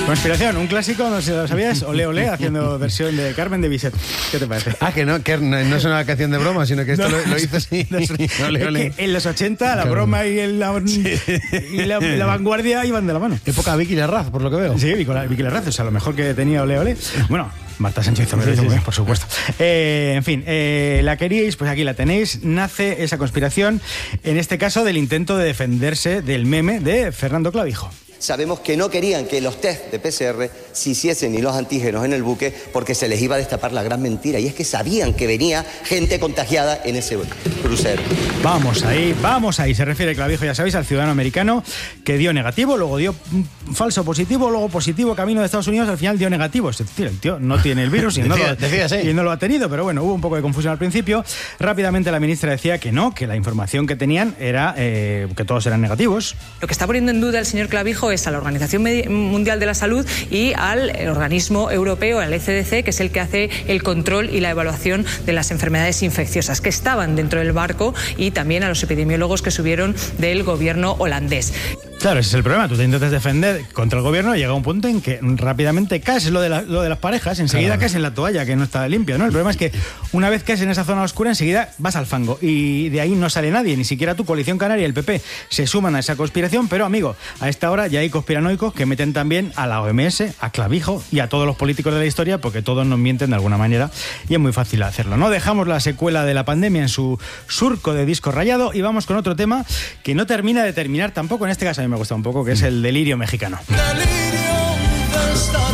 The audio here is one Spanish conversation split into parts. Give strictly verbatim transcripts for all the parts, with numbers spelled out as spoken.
Conspiración, un clásico, no sé si lo sabías, Olé Olé, haciendo versión de Carmen de Bizet. ¿Qué te parece? Ah, que no, que no, no es una canción de broma, sino que esto no, lo, lo hizo así. No, olé, olé. Es que en los ochenta la claro. broma y, el, la, sí. y la, la vanguardia iban de la mano. Época Vicky Larraz, por lo que veo. Sí, Vicky Larraz, o sea, lo mejor que tenía Olé Olé. Bueno, Marta Sánchez, sí, sí, sí. por supuesto. Eh, en fin, eh, la queríais, pues aquí la tenéis. Nace esa conspiración, en este caso del intento de defenderse del meme de Fernando Clavijo. Sabemos que no querían que los test de P C R se hiciesen ni los antígenos en el buque porque se les iba a destapar la gran mentira, y es que sabían que venía gente contagiada en ese crucero. Vamos ahí, vamos ahí. Se refiere Clavijo, ya sabéis, al ciudadano americano que dio negativo, luego dio falso positivo, luego positivo camino de Estados Unidos, al final dio negativo. Es decir, el tío no tiene el virus y, no, decía, lo, decía, sí. y no lo ha tenido, pero bueno, hubo un poco de confusión al principio. Rápidamente la ministra decía que no, que la información que tenían era eh, que todos eran negativos. Lo que está poniendo en duda el señor Clavijo es a la Organización Mundial de la Salud y al organismo europeo, al E C D C, que es el que hace el control y la evaluación de las enfermedades infecciosas, que estaban dentro del barco, y también a los epidemiólogos que subieron del gobierno holandés. Claro, ese es el problema. Tú te intentas defender contra el gobierno y llega un punto en que rápidamente caes. Es lo de, la, lo de las parejas. Enseguida claro. caes en la toalla, que no está limpia, ¿no? El problema es que una vez caes en esa zona oscura, enseguida vas al fango. Y de ahí no sale nadie. Ni siquiera tu Coalición Canaria y el P P se suman a esa conspiración. Pero, amigo, a esta hora ya hay conspiranoicos que meten también a la O M S, a Clavijo y a todos los políticos de la historia, porque todos nos mienten de alguna manera y es muy fácil hacerlo, ¿no? Dejamos la secuela de la pandemia en su surco de disco rayado y vamos con otro tema que no termina de terminar tampoco. En este caso a mí me gusta un poco, que es el delirio mexicano. Delirio de estar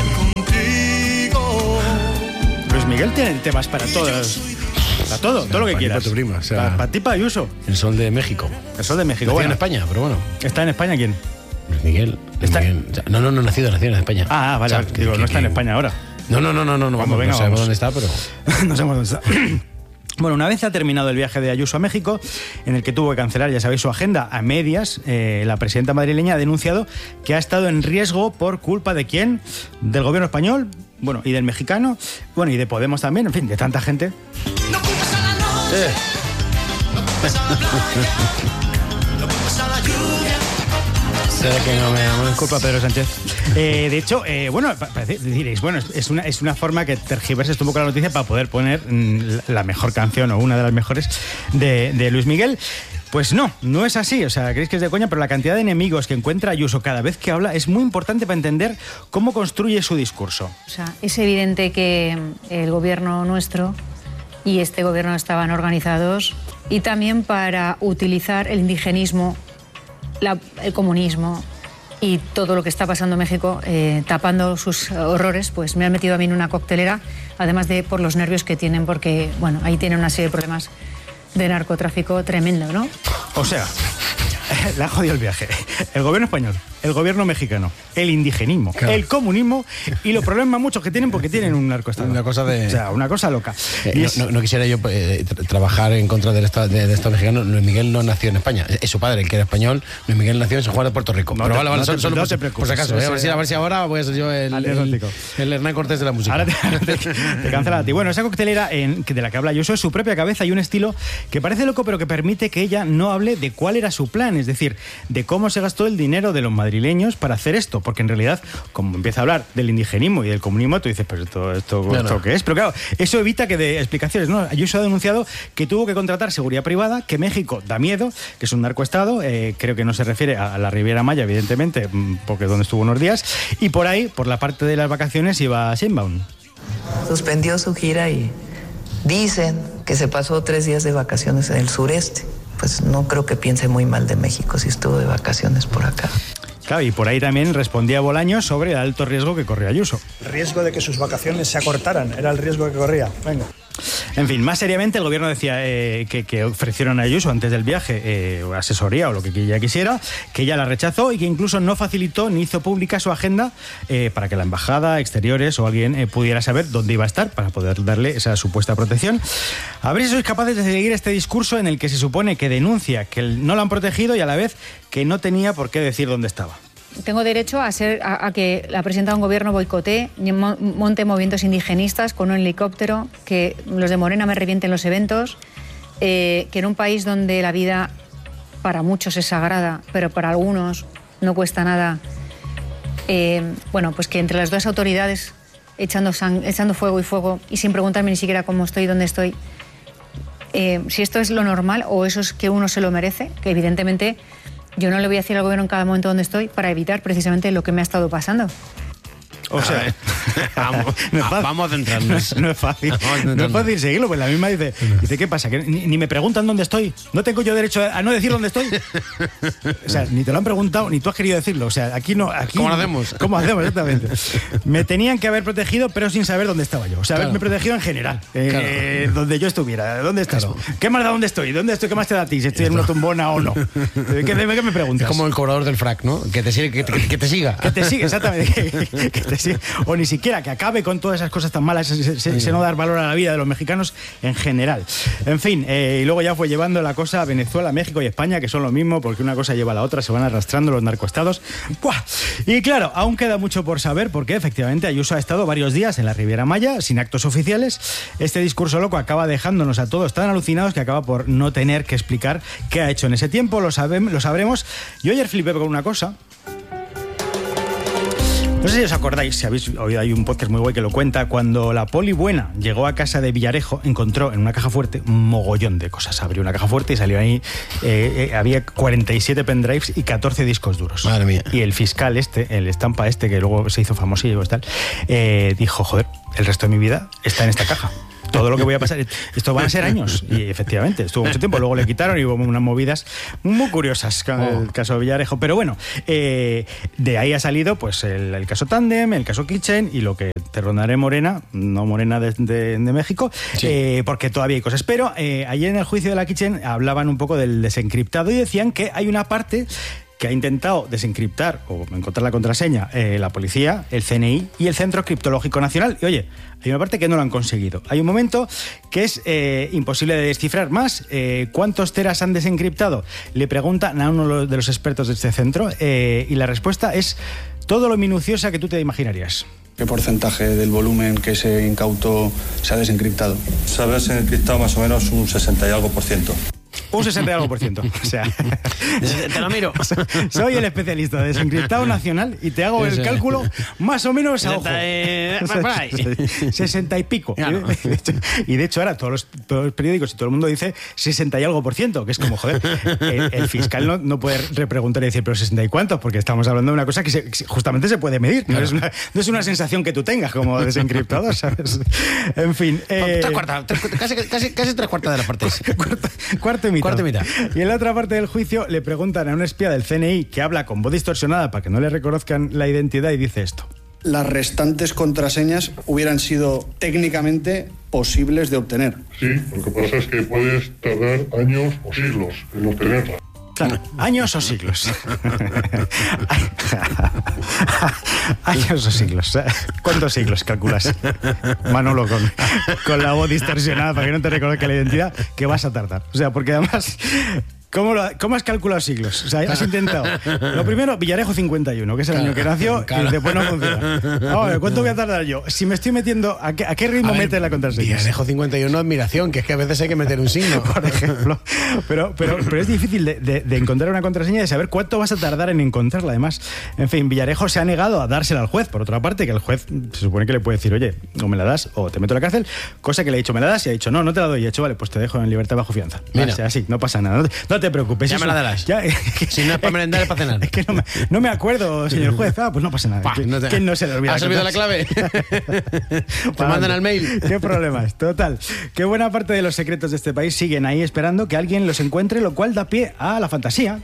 contigo. Luis Miguel tiene temas para todos. Para todo, o sea, todo lo que quieras. Para tu prima, o sea, para, para ti, para Ayuso. El Sol de México. El Sol de México. Bueno, en España, pero bueno. ¿Está en España quién? Luis Miguel. Luis ¿Está? Miguel. No, no, no, nacido, nacido en España. Ah, vale. O sea, digo, que, no está que, en España ahora. No, no, no, no, no. Vamos, venga, no sabemos dónde está, pero. No sabemos dónde está. Bueno, una vez ha terminado el viaje de Ayuso a México, en el que tuvo que cancelar, ya sabéis, su agenda a medias, eh, la presidenta madrileña ha denunciado que ha estado en riesgo por culpa de quién, del gobierno español, bueno, y del mexicano, bueno, y de Podemos también, en fin, de tanta gente. No culpes a la noche, eh. no culpes a la playa, no culpes a la lluvia. Sé que no me, no me culpa Pedro Sánchez. Eh, de hecho, eh, bueno, parece, diréis, bueno, es una, es una forma que tergiverses un poco la noticia para poder poner mm, la mejor canción o una de las mejores de, de Luis Miguel. Pues no, no es así, o sea, creéis que es de coña, pero la cantidad de enemigos que encuentra Ayuso cada vez que habla es muy importante para entender cómo construye su discurso. O sea, es evidente que el gobierno nuestro y este gobierno estaban organizados, y también para utilizar el indigenismo, la, el comunismo y todo lo que está pasando en México, eh, tapando sus horrores, pues me han metido a mí en una coctelera, además de por los nervios que tienen, porque, bueno, ahí tienen una serie de problemas de narcotráfico tremendo, ¿no? O sea, le ha jodido el viaje. El gobierno español, el gobierno mexicano, el indigenismo, claro. el comunismo y los problemas muchos que tienen porque tienen un narcoestado. Una cosa de... O sea, una cosa loca. Eh, y es... no, no quisiera yo eh, tra trabajar en contra del Estado, de, de Estado mexicano. Luis Miguel no nació en España. Es su padre el que era español. Luis Miguel nació en San Juan de Puerto Rico. No Pero te, vale, vale, no solo, te, solo no por, te preocupes. por si acaso. Ese, a, ver si, a ver si ahora voy a ser yo el, el, el Hernán Cortés de la música. Ahora te, te, te cancela a ti. Bueno, esa coctelera en, de la que habla Ayuso es su propia cabeza y un estilo que parece loco, pero que permite que ella no hable de cuál era su plan, es decir, de cómo se gastó el dinero de los madrileños para hacer esto, porque en realidad, como empieza a hablar del indigenismo y del comunismo, tú dices, pero esto, esto, no, ¿esto no. qué es? Pero claro, eso evita que dé explicaciones, ¿no? Ayuso ha denunciado que tuvo que contratar seguridad privada, que México da miedo, que es un narcoestado, eh, creo que no se refiere a, a la Riviera Maya, evidentemente, porque es donde estuvo unos días, y por ahí, por la parte de las vacaciones, iba Sheinbaum. Suspendió su gira y dicen que se pasó tres días de vacaciones en el sureste. Pues no creo que piense muy mal de México si estuvo de vacaciones por acá. Claro, y por ahí también respondía Bolaños sobre el alto riesgo que corría Ayuso. El riesgo de que sus vacaciones se acortaran, era el riesgo que corría. Venga. En fin, más seriamente, el gobierno decía eh, que, que ofrecieron a Ayuso antes del viaje eh, asesoría o lo que ella quisiera, que ella la rechazó y que incluso no facilitó ni hizo pública su agenda eh, para que la embajada, exteriores o alguien eh, pudiera saber dónde iba a estar para poder darle esa supuesta protección. A ver si sois capaces de seguir este discurso en el que se supone que denuncia que no la han protegido y a la vez que no tenía por qué decir dónde estaba. Tengo derecho a, ser, a, a que la presidenta de un gobierno boicotee, monte movimientos indigenistas con un helicóptero, que los de Morena me revienten los eventos, eh, que en un país donde la vida para muchos es sagrada, pero para algunos no cuesta nada, eh, bueno, pues que entre las dos autoridades, echando, sang- echando fuego y fuego, y sin preguntarme ni siquiera cómo estoy, dónde estoy, eh, si esto es lo normal o eso es que uno se lo merece, que evidentemente yo no le voy a decir al gobierno en cada momento dónde estoy para evitar precisamente lo que me ha estado pasando. O sea, vamos, no es fácil. vamos a centrarnos. No es fácil. Vamos a No es centrarnos. fácil seguirlo, pues la misma dice, dice ¿qué pasa? ¿Que ni, ni me preguntan dónde estoy? ¿No tengo yo derecho a no decir dónde estoy? O sea, ni te lo han preguntado, ni tú has querido decirlo. O sea, aquí no... Aquí, ¿Cómo lo hacemos? ¿Cómo hacemos? Exactamente. Me tenían que haber protegido, pero sin saber dónde estaba yo. O sea, Claro. haberme protegido en general. Eh, Claro. Donde yo estuviera. ¿Dónde estás? Claro. ¿Qué más da dónde estoy? ¿Dónde estoy? ¿Qué más te da a ti? Si estoy en una tumbona o no. ¿Qué, qué me preguntas? Es como el cobrador del frac, ¿no? Que te, sigue, que, te, que te siga. Que te siga, exactamente. Que, que te siga. O ni siquiera que acabe con todas esas cosas tan malas, ese, ese- ese no dar valor a la vida de los mexicanos en general. En fin, eh, y luego ya fue llevando la cosa a Venezuela, México y España, que son lo mismo, porque una cosa lleva a la otra, se van arrastrando los narcoestados. ¡Buah! Y claro, aún queda mucho por saber, porque efectivamente Ayuso ha estado varios días en la Riviera Maya, sin actos oficiales. Este discurso loco acaba dejándonos a todos tan alucinados que acaba por no tener que explicar qué ha hecho en ese tiempo, lo, sabem- lo sabremos. Yo ayer flipé con una cosa. No sé si os acordáis, si habéis oído, hay un podcast muy guay que lo cuenta, cuando la poli buena llegó a casa de Villarejo, encontró en una caja fuerte un mogollón de cosas. Abrió una caja fuerte y salió ahí, eh, eh, había cuarenta y siete pendrives y catorce discos duros. Madre mía. Y el fiscal este, el estampa este, que luego se hizo famosillo y tal, eh, dijo, joder, el resto de mi vida está en esta caja. Todo lo que voy a pasar, esto van a ser años. Y efectivamente, estuvo mucho tiempo. Luego le quitaron y hubo unas movidas muy curiosas con el caso de Villarejo. Pero bueno, eh, de ahí ha salido pues el, el caso Tandem, el caso Kitchen y lo que te rondaré Morena, no Morena de, de- de México, Sí. eh, porque todavía hay cosas. Pero eh, ayer en el juicio de la Kitchen hablaban un poco del desencriptado y decían que hay una parte que ha intentado desencriptar o encontrar la contraseña eh, la policía, el C N I y el Centro Criptológico Nacional. Y oye, hay una parte que no lo han conseguido. Hay un momento que es eh, imposible de descifrar más. Eh, ¿Cuántos teras han desencriptado? Le preguntan a uno de los expertos de este centro eh, y la respuesta es todo lo minuciosa que tú te imaginarías. ¿Qué porcentaje del volumen que se incautó se ha desencriptado? Se ha desencriptado más o menos un sesenta y algo por ciento. Un sesenta y algo por ciento. O sea, Te lo miro. soy el especialista de desencriptado nacional y te hago el Eso. cálculo más o menos a ojo. sesenta, eh, por ahí. sesenta y pico. Claro. Y de hecho, y de hecho ahora todos los, todos los periódicos y todo el mundo dice sesenta y algo por ciento, que es como, joder, el, el fiscal no, no puede repreguntar y decir, pero sesenta y cuántos, porque estamos hablando de una cosa que se- que justamente se puede medir. No es, una, no es una sensación que tú tengas como desencriptador, ¿sabes? En fin. eh, Tres cuartas, tres- casi, casi, casi tres cuartas de las partes. Cuarto, cuarto y mitad. Cuarto y mitad. Y en la otra parte del juicio le preguntan a un espía del C N I que habla con voz distorsionada para que no le reconozcan la identidad y dice esto. Las restantes contraseñas hubieran sido técnicamente posibles de obtener. Sí, lo que pasa es que puedes tardar años o siglos en obtenerla. Claro, años o siglos. Años o siglos. ¿Cuántos siglos calculas, Manolo, con, con la voz distorsionada para que no te reconozca la identidad? Que vas a tardar. O sea, porque además... ¿Cómo, lo- ¿Cómo has calculado siglos? O sea, has intentado. Lo primero, Villarejo cincuenta y uno, que es el año que nació, Claro. y después no funciona. Vamos a ver, ¿cuánto voy a tardar yo? Si me estoy metiendo, ¿a qué, a qué ritmo A ver, metes la contraseña? Villarejo cincuenta y uno, admiración, que es que a veces hay que meter un signo. Por ejemplo. Pero, pero, pero es difícil de, de- de encontrar una contraseña y de saber cuánto vas a tardar en encontrarla. Además, en fin, Villarejo se ha negado a dársela al juez. Por otra parte, que el juez se supone que le puede decir, oye, o me la das o te meto en la cárcel. Cosa que le ha dicho, me la das, y ha dicho, no, no te la doy. Y ha dicho, vale, pues te dejo en libertad bajo fianza. Mira. O sea, así, no pasa nada. No te, no te preocupes. Ya eso- me la darás. ya- Si no es para merendar, es para cenar. Es que no me, no me acuerdo, señor juez. Ah, pues no pasa nada. Pa, ¿Quién no te- quién no se le olvida? ¿Has olvidado la clave? Te mandan al mail. ¿Qué problemas? Total. Que buena parte de los secretos de este país siguen ahí esperando que alguien los encuentre, lo cual da pie a la fantasía.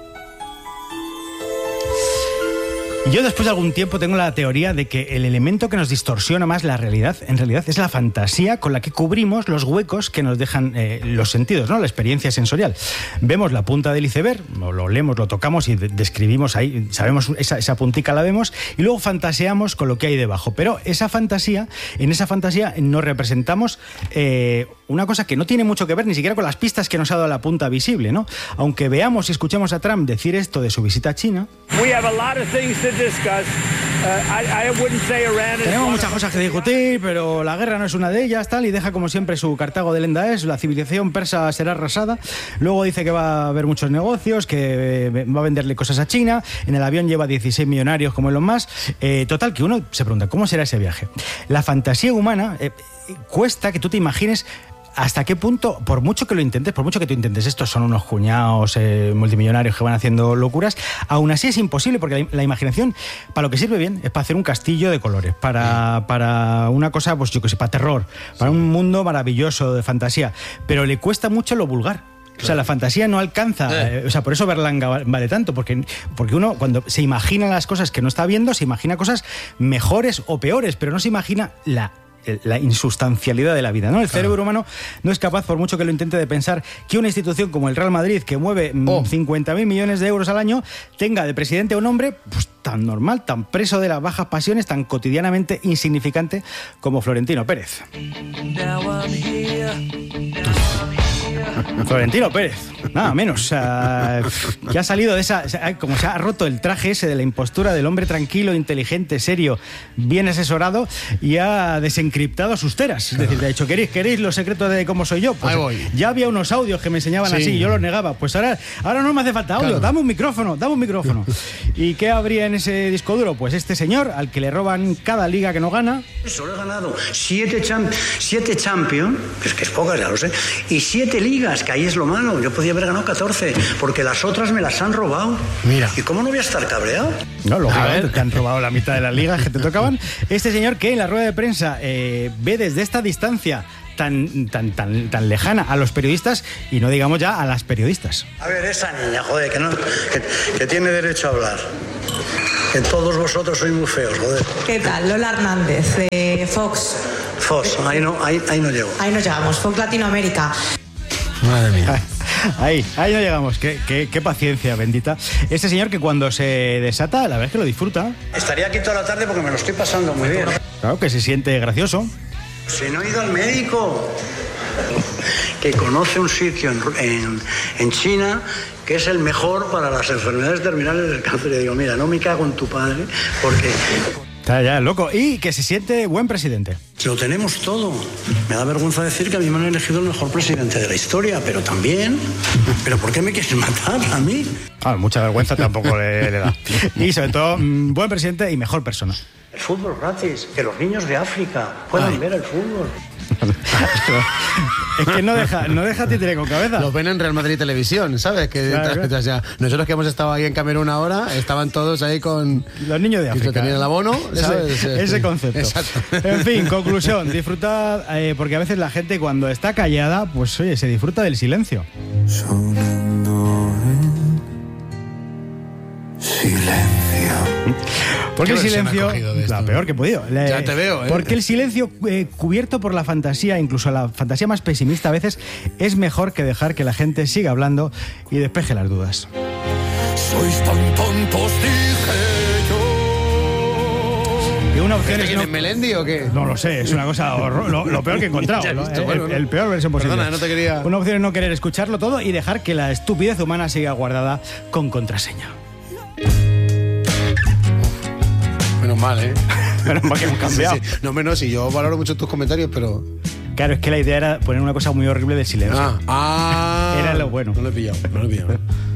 Yo después de algún tiempo tengo la teoría de que el elemento que nos distorsiona más la realidad, en realidad, es la fantasía con la que cubrimos los huecos que nos dejan eh, los sentidos, ¿no? La experiencia sensorial. Vemos la punta del iceberg, o lo leemos, lo tocamos y de- describimos ahí, sabemos esa, esa puntica la vemos y luego fantaseamos con lo que hay debajo. Pero esa fantasía, en esa fantasía nos representamos eh, una cosa que no tiene mucho que ver ni siquiera con las pistas que nos ha dado la punta visible, ¿no? Aunque veamos y escuchemos a Trump decir esto de su visita a China, We have a lot of things to discuss. Tenemos muchas cosas que discutir, pero la guerra no es una de ellas, tal, y deja como siempre su Cartago de Lenda es, la civilización persa será arrasada. Luego dice que va a haber muchos negocios, que va a venderle cosas a China, en el avión lleva dieciséis millonarios como Elon Musk. Eh, total, que uno se pregunta, ¿cómo será ese viaje? La fantasía humana eh, cuesta que tú te imagines hasta qué punto, por mucho que lo intentes, por mucho que tú intentes, estos son unos cuñados eh, multimillonarios que van haciendo locuras, aún así es imposible, porque la, la imaginación, para lo que sirve bien, es para hacer un castillo de colores, para, sí. para una cosa, pues yo que sé, para terror, para sí. un mundo maravilloso de fantasía, pero le cuesta mucho lo vulgar. O sea, la fantasía no alcanza, eh. Eh, o sea, por eso Berlanga vale tanto, porque, porque uno cuando se imagina las cosas que no está viendo, se imagina cosas mejores o peores, pero no se imagina la la insustancialidad de la vida, ¿no? El cerebro claro. humano no es capaz, por mucho que lo intente, de pensar que una institución como el Real Madrid, que mueve oh. cincuenta mil millones de euros al año, tenga de presidente a un hombre pues, tan normal, tan preso de las bajas pasiones, tan cotidianamente insignificante como Florentino Pérez. Florentino Pérez, nada menos, o sea, que ha salido de esa, o sea, como se ha roto el traje ese de la impostura del hombre tranquilo, inteligente, serio, bien asesorado, y ha desencriptado sus teras. Es decir, te ha dicho, ¿queréis, queréis los secretos de cómo soy yo? Pues ahí voy. Ya había unos audios que me enseñaban sí. así, yo los negaba, pues ahora, ahora no me hace falta audio, claro. dame un micrófono, dame un micrófono. ¿Y qué habría en ese disco duro? Pues este señor, al que le roban cada liga que no gana. Solo he ganado siete, champ siete Champions, es que es pocas, ya lo sé, y siete ligas, que ahí es lo malo. Yo podía haber ganado catorce, porque las otras me las han robado. Mira. ¿Y cómo no voy a estar cabreado? No, lógicamente, te han robado la mitad de las ligas que te tocaban. Este señor que en la rueda de prensa eh, ve desde esta distancia tan, tan, tan, tan lejana a los periodistas, y no digamos ya a las periodistas. A ver, esa niña, joder, que, no, que, que tiene derecho a hablar. Que todos vosotros sois muy feos, joder. ¿Qué tal? Lola Hernández, de Fox. Fox, ahí no, ahí, ahí no llego. Ahí no llegamos, Fox Latinoamérica. Madre mía. Ahí, ahí no llegamos. Qué, qué, qué paciencia, bendita. Este señor que cuando se desata, la verdad es que lo disfruta. Estaría aquí toda la tarde porque me lo estoy pasando muy bien. Claro, que se siente gracioso. Si no he ido al médico, que conoce un sitio en, en, en China que es el mejor para las enfermedades terminales del cáncer. Y digo, mira, no me cago en tu padre, porque... Está ya loco. Y que se siente buen presidente. Lo tenemos todo. Me da vergüenza decir que a mí me han elegido el mejor presidente de la historia, pero también... ¿Pero por qué me quieres matar a mí? Ah, mucha vergüenza tampoco le, le da. Y sobre todo, mmm, buen presidente y mejor persona. El fútbol gratis, que los niños de África puedan Ay. ver el fútbol. Es que no deja, no deja títere con cabeza. Los ven en Real Madrid Televisión, ¿sabes? Que claro, claro. O sea, nosotros que hemos estado ahí en Camerún ahora, estaban todos ahí con... Los niños de África. Que tenían el abono, ¿sabes? Ese, ese concepto. Exacto. En fin, conclusión, disfrutad, eh, porque a veces la gente cuando está callada, pues oye, se disfruta del silencio. Sonando en silencio. Porque el silencio, la peor que he podido. Le, ya te veo, ¿eh? Porque el silencio eh, cubierto por la fantasía, incluso la fantasía más pesimista a veces, es mejor que dejar que la gente siga hablando y despeje las dudas. Sois tan tontos, dije yo. Y una opción es no, no, Melendi o qué? No lo sé, es una cosa horror, lo, lo peor que he encontrado. ¿no? el, bueno, el peor versión posible. Perdona, no te quería... Una opción es no querer escucharlo todo y dejar que la estupidez humana siga guardada con contraseña. Menos mal, ¿eh? Menos mal que hemos cambiado. Sí, sí. No, menos, y yo valoro mucho tus comentarios, pero... Claro, es que la idea era poner una cosa muy horrible del silencio. Ah, ah era lo bueno. No lo he pillado, no lo he pillado.